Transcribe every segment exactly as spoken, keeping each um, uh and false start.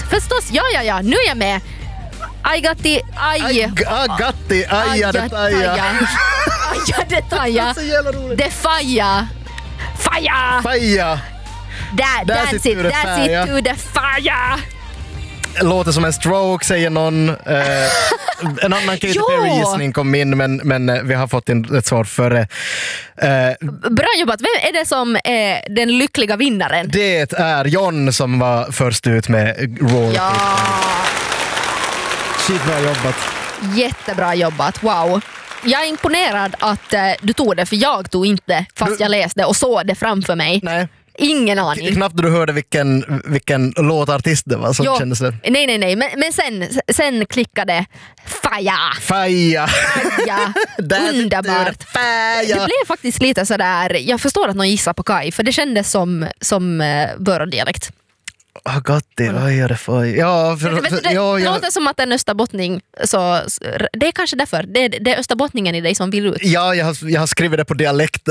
Förstås, ja, ja, ja, nu är jag med. Agatti, aj. Agatti, aja det taja. Aja det taja. Så jävla roligt. Det faja. Faja. Faja. Där, Där that's sitter it, du det that's faja. it to the faja. Låter som en stroke, säger någon. Eh, en annan Katy Jo. Perry-gissning kom in, men, men vi har fått in ett svar före. Eh, Bra jobbat. Vem är det som är den lyckliga vinnaren? det är John som var först ut med Roar. Ja, Shit, bra jobbat. jättebra jobbat. Wow. Jag är imponerad att eh, du tog det, för jag tog inte fast Du- jag läste och såg det framför mig. Nej, Ingen aning. knappt du hörde vilken, vilken låtartist det var, så Jo. kändes det. Nej, nej, nej. Men, men sen, sen klickade faja. Faja. Ja, Där sitter underbart. du, Faja. Det blev faktiskt lite sådär, jag förstår att någon gissar på Kai, för det kändes som, som uh, Börodialekt. Agatti, aja det faja. Ja, för, Vet du, för, det, ja, det ja. låter som att en österbottning, så det är kanske därför. Det, det är österbottningen i dig som vill ut. Ja, jag har, jag har skrivit det på dialekt.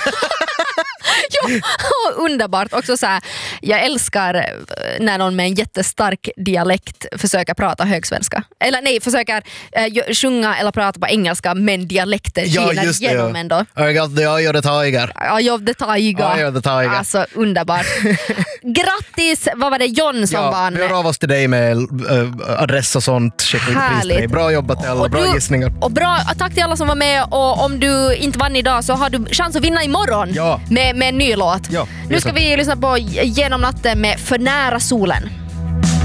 Jo, underbart. Också så här, jag älskar när någon med en jättestark dialekt försöker prata högsvenska. Eller nej, försöker eh, sjunga eller prata på engelska, men dialekten Ja, skiner just det. igenom Ja. ändå. Agatti, aja det tiger. Eye of the tiger. Eye of the tiger. Alltså underbart. Grattis, vad var det, John som Ja, vann? vi hör av oss till dig med äh, adress och sånt. Skicka lite pris till dig. Härligt. Bra jobbat till alla, Och bra du- gissningar. Och bra, tack till alla som var med, och om du inte vann idag så har du chans att vinna imorgon Ja. med, med en ny låt. Ja, Nu just ska det. vi lyssna på Genom natten med För nära solen.